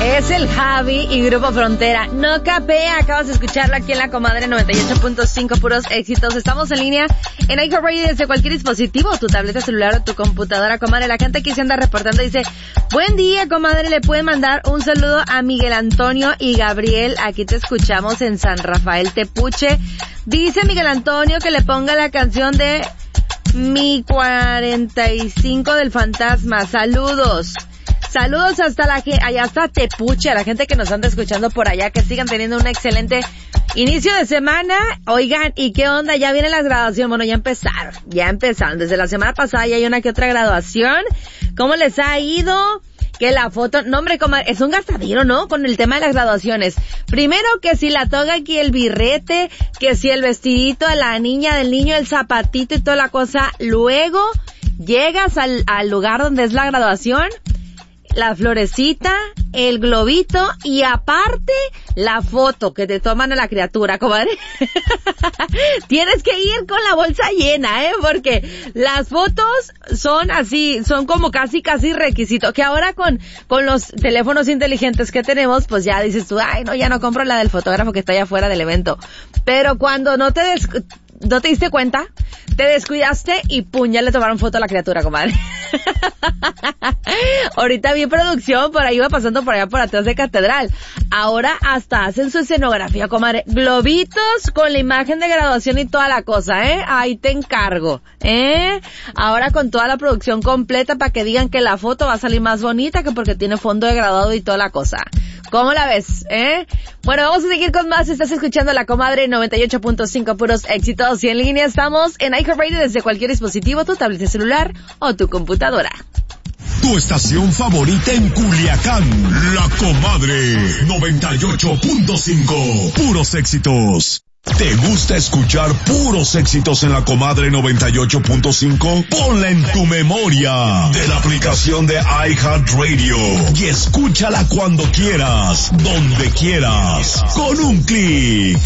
Es el Javi y Grupo Frontera. No capea, acabas de escucharlo aquí en La Comadre 98.5, puros éxitos. Estamos en línea en iHeartRadio desde cualquier dispositivo, tu tableta celular o tu computadora, comadre. La gente aquí se anda reportando, dice, buen día, comadre, le puede mandar un saludo a Miguel Antonio y Gabriel. Aquí te escuchamos en San Rafael, Tepuche. Dice Miguel Antonio que le ponga la canción de Mi 45 del Fantasma. Saludos. Saludos allá hasta Tepuche, a la gente que nos anda escuchando por allá, que sigan teniendo un excelente inicio de semana. Oigan, ¿y qué onda? Ya vienen las graduaciones. Bueno, ya empezaron. Desde la semana pasada ya hay una que otra graduación. ¿Cómo les ha ido? Que la foto, no hombre, comadre, es un gastadero, ¿no? Con el tema de las graduaciones. Primero que si la toga aquí, el birrete, que si el vestidito de la niña, del niño, el zapatito y toda la cosa. Luego llegas al lugar donde es la graduación, la florecita, el globito y aparte la foto que te toman a la criatura, comadre. Tienes que ir con la bolsa llena, porque las fotos son así, son como casi requisito. Que ahora con los teléfonos inteligentes que tenemos, pues ya dices tú, ay, no, ya no compro la del fotógrafo que está allá afuera del evento. Pero cuando no te diste cuenta, te descuidaste y pum, ya le tomaron foto a la criatura, comadre. Ahorita vi producción, por ahí iba pasando por allá por atrás de Catedral. Ahora hasta hacen su escenografía, comadre. Globitos con la imagen de graduación y toda la cosa, ahí te encargo, ahora con toda la producción completa para que digan que la foto va a salir más bonita que porque tiene fondo de graduado y toda la cosa. ¿Cómo la ves, Bueno, vamos a seguir con más. Estás escuchando La Comadre 98.5, puros éxitos. Y en línea estamos en iHeartRadio desde cualquier dispositivo, tu tableta celular o tu computadora. Tu estación favorita en Culiacán, La Comadre 98.5, puros éxitos. ¿Te gusta escuchar puros éxitos en La Comadre 98.5? Ponla en tu memoria de la aplicación de iHeartRadio y escúchala cuando quieras, donde quieras, con un clic.